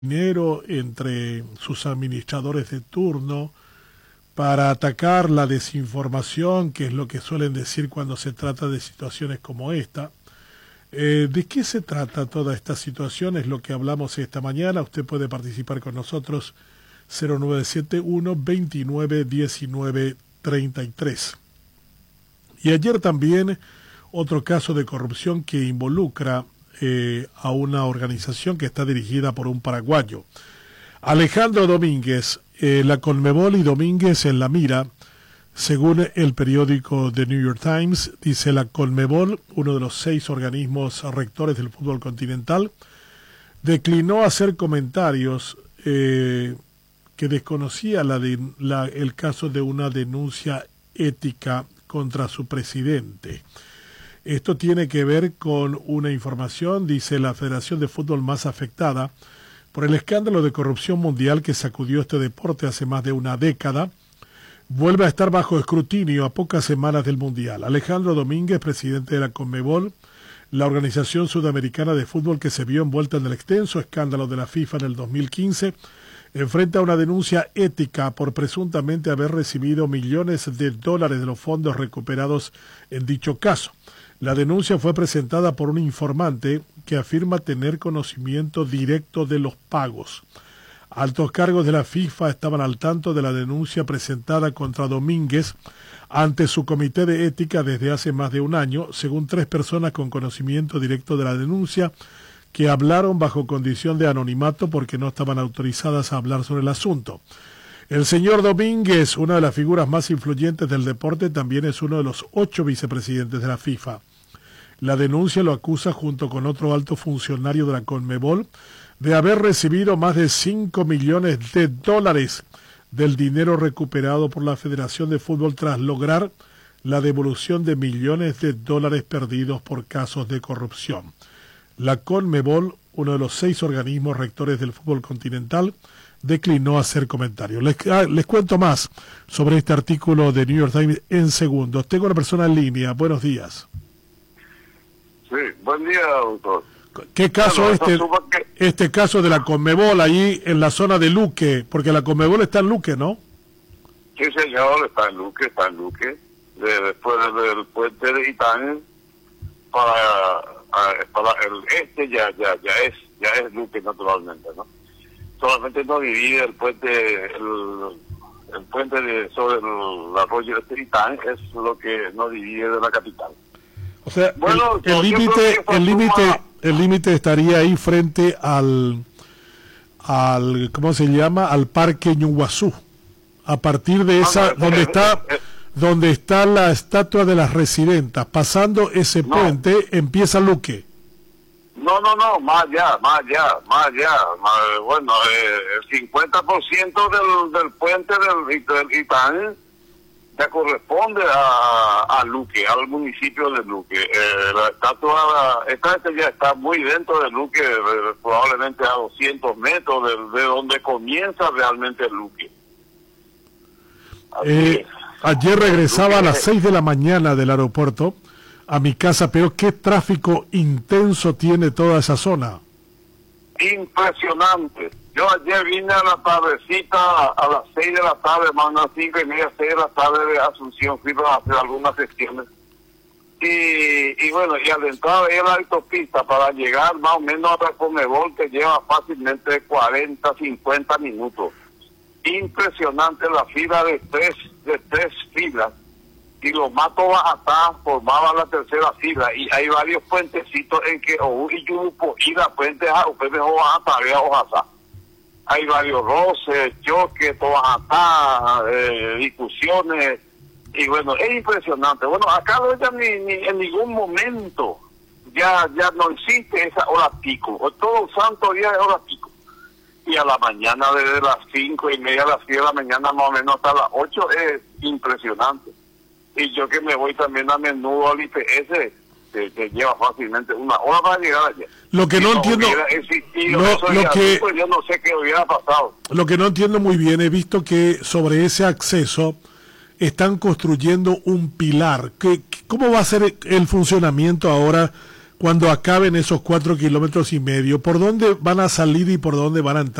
dinero entre sus administradores de turno para atacar la desinformación, que es lo que suelen decir cuando se trata de situaciones como esta. ¿De qué se trata toda esta situación? Es lo que hablamos esta mañana. Usted puede participar con nosotros 0971 29 19 33. Y ayer también otro caso de corrupción que involucra a una organización que está dirigida por un paraguayo. Alejandro Domínguez, la Conmebol y Domínguez en la mira, según el periódico The New York Times. Dice: la Conmebol, uno de los 6 organismos rectores del fútbol continental, declinó hacer comentarios que desconocía el caso de una denuncia ética contra su presidente. Esto tiene que ver con una información, dice: la Federación de Fútbol más afectada por el escándalo de corrupción mundial que sacudió este deporte hace más de una década, vuelve a estar bajo escrutinio a pocas semanas del Mundial. Alejandro Domínguez, presidente de la Conmebol, la organización sudamericana de fútbol que se vio envuelta en el extenso escándalo de la FIFA en el 2015, enfrenta una denuncia ética por presuntamente haber recibido millones de dólares de los fondos recuperados en dicho caso. La denuncia fue presentada por un informante que afirma tener conocimiento directo de los pagos. Altos cargos de la FIFA estaban al tanto de la denuncia presentada contra Domínguez ante su comité de ética desde hace más de un año, según 3 personas con conocimiento directo de la denuncia que hablaron bajo condición de anonimato porque no estaban autorizadas a hablar sobre el asunto. El señor Domínguez, una de las figuras más influyentes del deporte, también es uno de los 8 vicepresidentes de la FIFA. La denuncia lo acusa junto con otro alto funcionario de la Conmebol de haber recibido más de 5 millones de dólares del dinero recuperado por la Federación de Fútbol tras lograr la devolución de millones de dólares perdidos por casos de corrupción. La Conmebol, uno de los 6 organismos rectores del fútbol continental, declinó hacer comentarios. Les cuento más sobre este artículo de New York Times en segundos. Tengo una persona en línea. Buenos días. Sí, buen día, doctor. ¿Qué caso este caso de la Conmebol allí en la zona de Luque? Porque la Conmebol está en Luque, ¿no? Sí, señor, está en Luque. Después del puente de Itán para el ya es Luque, naturalmente, ¿no? Solamente no divide el puente, el puente sobre el arroyo de Itán, es lo que no divide de la capital. O sea, bueno, el límite estaría ahí frente al ¿cómo se llama? Al Parque Ñuguazú. A partir de esa, donde está la estatua de las residentas, pasando ese puente, empieza Luque. No, más allá. Bueno, el 50% del puente del Itán ya corresponde a Luque, al municipio de Luque. La estatua, esta ya está muy dentro de Luque, probablemente a 200 metros de donde comienza realmente Luque. Ayer regresaba a las 6 de la mañana del aeropuerto a mi casa, pero qué tráfico intenso tiene toda esa zona. Impresionante. Yo ayer vine a la tardecita, a las 6 de la tarde, más o menos 5:30, 6 de la tarde de Asunción, fui para hacer algunas gestiones. Y bueno, y al entrar en la autopista para llegar más o menos a la Conmebol, que lleva fácilmente 40, 50 minutos. Impresionante la fila de tres filas. Y los matos Bajatá formaban la tercera fila, y hay varios puentecitos en que y Yupo y la puente Bajatá, hay varios roces, choques, Bajatá, discusiones, y bueno, es impresionante. Bueno, acá ya ni en ningún momento ya no existe esa hora pico, todo santo día es hora pico. Y a la mañana, desde las 5:30 a las 6 de la mañana, más o menos hasta las 8, es impresionante. Y yo que me voy también a menudo al IPS, que lleva fácilmente una hora para llegar allá. Lo que no entiendo, pues yo no sé qué hubiera pasado. Lo que no entiendo muy bien, he visto que sobre ese acceso están construyendo un pilar. ¿Cómo va a ser el funcionamiento ahora cuando acaben esos 4,5 kilómetros, ¿por dónde van a salir y por dónde van a entrar?